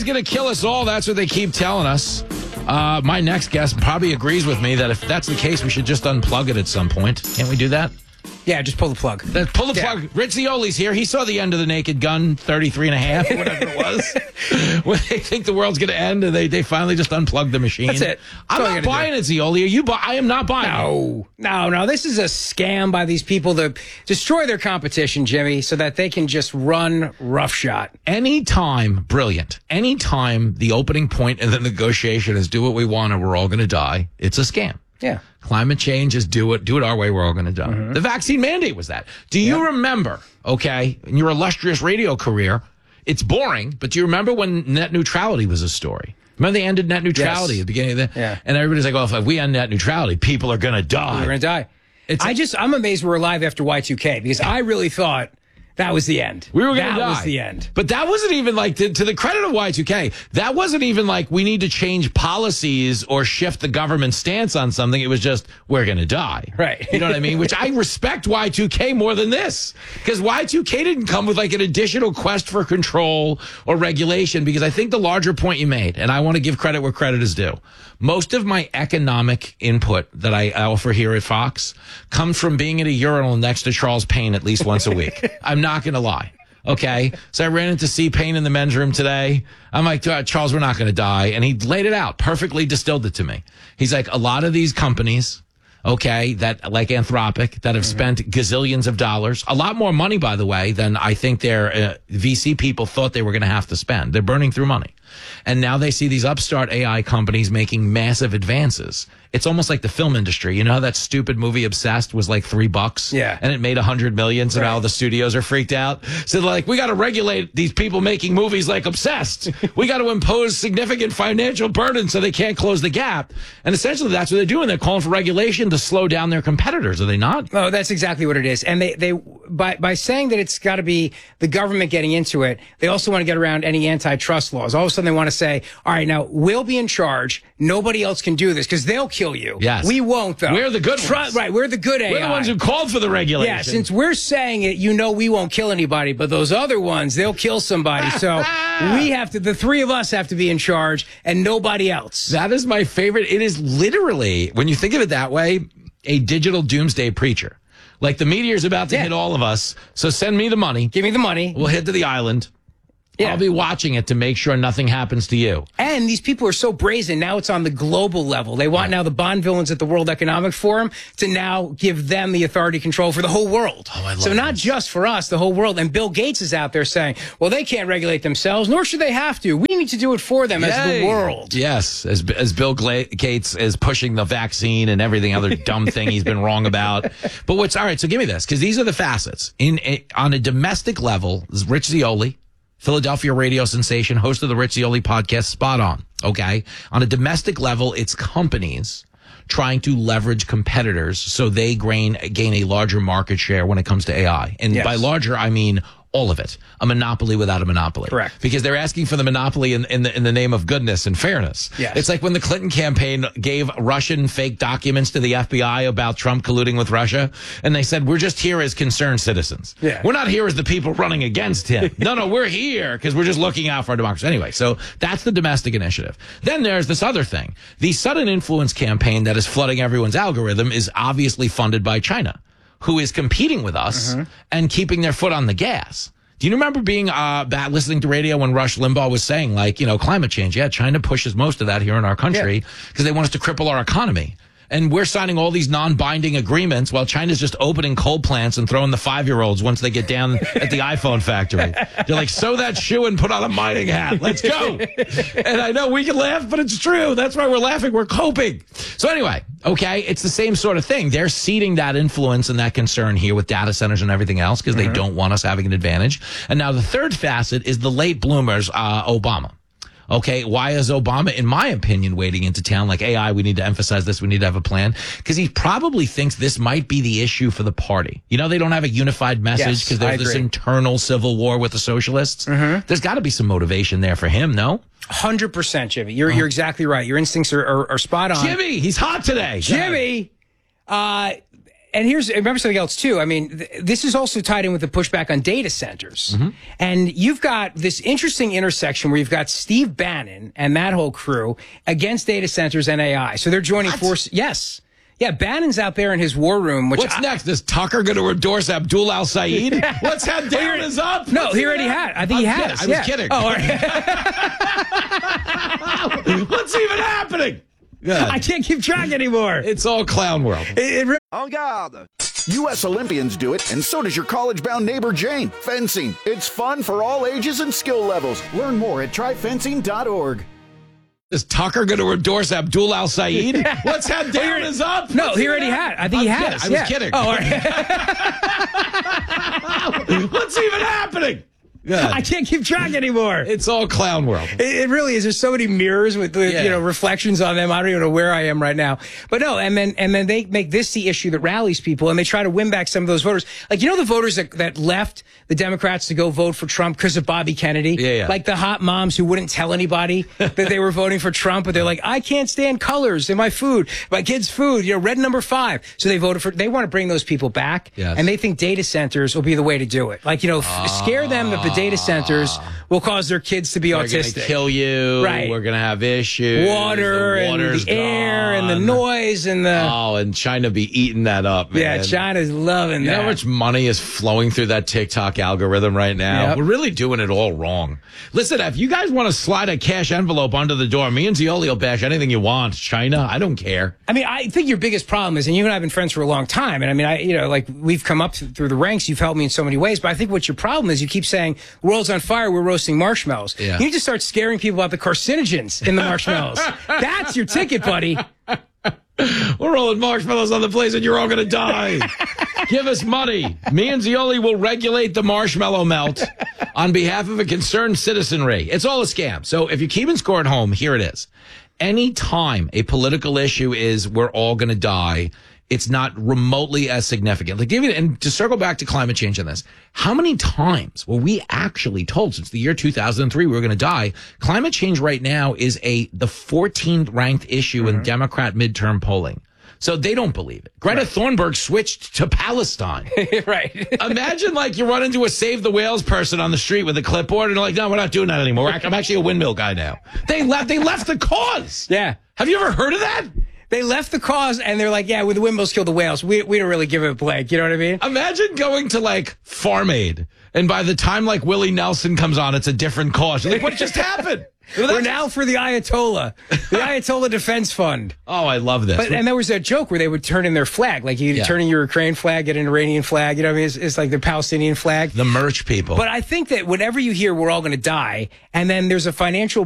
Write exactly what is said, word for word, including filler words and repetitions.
is going to kill us all. That's what they keep telling us. Uh, my next guest probably agrees with me that if that's the case, we should just unplug it at some point. Can't we do that? Yeah, just pull the plug. Uh, pull the yeah. plug. Rich Zeoli's here. He saw the end of The Naked Gun, thirty-three and a half, or whatever it was. When they think the world's going to end, and they, they finally just unplug the machine. That's it. That's I'm not buying do. it, Zeoli. Are you? Bu- I am not buying no. it. No, no, no. This is a scam by these people to destroy their competition, Jimmy, so that they can just run roughshod. Anytime, brilliant. Anytime the opening point in the negotiation is do what we want or we're all going to die, it's a scam. Yeah. Climate change is do it, do it our way, we're all going to die. Mm-hmm. The vaccine mandate was that. Do you yep. remember, okay, in your illustrious radio career, it's boring, but do you remember when net neutrality was a story? Remember they ended net neutrality yes. at the beginning of the, yeah. and everybody's like, well, if we end net neutrality, people are going to die. We're going to die. It's I just, I'm amazed we're alive after Y two K because I really thought that was the end. We were going to die. That was the end. But that wasn't even like, to, to the credit of Y two K, that wasn't even like we need to change policies or shift the government stance on something. It was just, we're going to die. Right. You know what I mean? Which I respect Y two K more than this. Because Y two K didn't come with like an additional quest for control or regulation. Because I think the larger point you made, and I want to give credit where credit is due, most of my economic input that I offer here at Fox comes from being at a urinal next to Charles Payne at least once a week. I'm not going to lie. Okay. So I ran into C. Payne in the men's room today. I'm like, Charles, we're not going to die. And he laid it out, perfectly distilled it to me. He's like, a lot of these companies, okay, that like Anthropic, that have spent gazillions of dollars, a lot more money, by the way, than I think their uh, V C people thought they were going to have to spend. They're burning through money. And now they see these upstart A I companies making massive advances. It's almost like the film industry. You know how that stupid movie Obsessed was like three bucks? Yeah. And it made a hundred million, so right. now the studios are freaked out. So they're like, we got to regulate these people making movies like Obsessed. We got to impose significant financial burden so they can't close the gap. And essentially that's what they're doing. They're calling for regulation to slow down their competitors, are they not? Oh, that's exactly what it is. And they, they by, by saying that it's got to be the government getting into it, they also want to get around any antitrust laws. All of a sudden they want to say, all right, now we'll be in charge. Nobody else can do this because they'll kill you. Yes. We won't, though. We're the good Tru- ones. Right, we're the good A I. We're the ones who called for the regulation. Yeah, since we're saying it, you know we won't kill anybody, but those other ones, they'll kill somebody. So we have to, the three of us have to be in charge and nobody else. That is my favorite. It is literally, when you think of it that way, a digital doomsday preacher. Like the meteor's about to yeah. hit all of us, so send me the money. Give me the money. We'll head to the island. Yeah. I'll be watching it to make sure nothing happens to you. And these people are so brazen. Now it's on the global level. They want right. now the Bond villains at the World Economic Forum to now give them the authority control for the whole world. Oh, I love so not this. just for us, the whole world. And Bill Gates is out there saying, well, they can't regulate themselves, nor should they have to. We need to do it for them Yay. as the world. Yes, as as Bill Gla- Gates is pushing the vaccine and everything other dumb thing he's been wrong about. But what's, all right, so give me this, because these are the facets. In a, On a domestic level, this is Rich Zeoli, Philadelphia radio sensation, host of the Rich Zeoli podcast, spot on, okay? On a domestic level, it's companies trying to leverage competitors so they gain, gain a larger market share when it comes to A I. And yes. by larger, I mean all of it. A monopoly without a monopoly. Correct. Because they're asking for the monopoly in, in, the, in the name of goodness and fairness. Yes. It's like when the Clinton campaign gave Russian fake documents to the F B I about Trump colluding with Russia, and they said, we're just here as concerned citizens. Yeah. We're not here as the people running against him. no, no, we're here because we're just looking out for our democracy. Anyway, so that's the domestic initiative. Then there's this other thing. The sudden influence campaign that is flooding everyone's algorithm is obviously funded by China, who is competing with us uh-huh. and keeping their foot on the gas. Do you remember being uh, back listening to radio when Rush Limbaugh was saying, like, you know, climate change? Yeah, China pushes most of that here in our country because yeah. they want us to cripple our economy. And we're signing all these non-binding agreements while China's just opening coal plants and throwing the five-year-olds once they get down at the iPhone factory. They're like, sew that shoe and put on a mining hat. Let's go. And I know we can laugh, but it's true. That's why we're laughing. We're coping. So anyway, okay, it's the same sort of thing. They're seeding that influence and that concern here with data centers and everything else because mm-hmm. they don't want us having an advantage. And now the third facet is the late bloomers, uh, Obama. Okay, why is Obama, in my opinion, wading into town like A I? We need to emphasize this. We need to have a plan because he probably thinks this might be the issue for the party. You know, they don't have a unified message because yes, there's this internal civil war with the socialists. Mm-hmm. There's got to be some motivation there for him, no? one hundred percent, Jimmy. You're, oh. you're exactly right. Your instincts are, are, are spot on. Jimmy, he's hot today. Jimmy, uh, and here's, remember something else too. I mean, th- this is also tied in with the pushback on data centers. Mm-hmm. And you've got this interesting intersection where you've got Steve Bannon and that whole crew against data centers and A I. So they're joining forces. Yes. Yeah, Bannon's out there in his war room. Which What's I, next? Is Tucker going to endorse Abdul Al-Sayed? What's that down is up? No, What's he already had. I think I'm he has. Kidding. I yeah. was kidding. Oh, all right. What's even happening? Good. I can't keep track anymore. It's all clown world. It, it, En garde! U S Olympians do it, and so does your college-bound neighbor Jane. Fencing. It's fun for all ages and skill levels. Learn more at try fencing dot org. Is Tucker going to endorse Abdul Al-Sayed? What's that down is up? No, What's he already had. I think I'm he kidding. has. I yeah. was kidding. Oh, all right. What's even happening? Good. I can't keep track anymore. It's all clown world. It, it really is. There's so many mirrors with the, Yeah. you know, reflections on them. I don't even know where I am right now. But no, and then and then they make this the issue that rallies people, and they try to win back some of those voters. Like, you know, the voters that, that left the Democrats to go vote for Trump because of Bobby Kennedy. Yeah, yeah. Like the hot moms who wouldn't tell anybody that they were voting for Trump, but they're like, I can't stand colors in my food, my kids' food. You know, red number five. So they voted for. They want to bring those people back, Yes. and they think data centers will be the way to do it. Like, you know, f- scare them that the data centers will cause their kids to be We're autistic. going to kill you. Right. We're going to have issues. Water the and water's the air and the gone. noise and the Oh, and China be eating that up, man. yeah, China's loving You know that. how much money is flowing through that TikTok algorithm right now? Yep. We're really doing it all wrong. Listen, if you guys want to slide a cash envelope under the door, me and Zioli will bash anything you want. China, I don't care. I mean, I think your biggest problem is, and you and I have been friends for a long time, and I mean, I, you know, like we've come up th- through the ranks. You've helped me in so many ways, but I think what your problem is, you keep saying the world's on fire. We're roasting marshmallows. Yeah. You need to start scaring people about the carcinogens in the marshmallows. That's your ticket, buddy. We're rolling marshmallows on the place and you're all going to die. Give us money. Me and Zioli will regulate the marshmallow melt on behalf of a concerned citizenry. It's all a scam. So if you're keeping score at home, here it is. Anytime a political issue is we're all going to die, it's not remotely as significant. Like, David, and to circle back to climate change on this, how many times were we actually told since the year two thousand three we were going to die? Climate change right now is a the fourteenth ranked issue mm-hmm. in Democrat midterm polling. So they don't believe it. Greta right. Thunberg switched to Palestine. Right. Imagine like you run into a Save the Whales person on the street with a clipboard and they're like, no, we're not doing that anymore. I'm actually a windmill guy now. They left, they left the cause. Yeah. Have you ever heard of that? They left the cause and they're like, yeah, well, the windmills killed the whales. We we don't really give it a blank. You know what I mean? Imagine going to like Farm Aid and by the time like Willie Nelson comes on, it's a different cause. You're like, what just happened? Well, We're now for the Ayatollah, the Ayatollah Defense Fund. Oh, I love this. But, and there was a joke where they would turn in their flag. Like you yeah. turn in your Ukraine flag, get an Iranian flag. You know what I mean? It's, it's like the Palestinian flag. The merch people. But I think that whenever you hear we're all going to die, and then there's a financial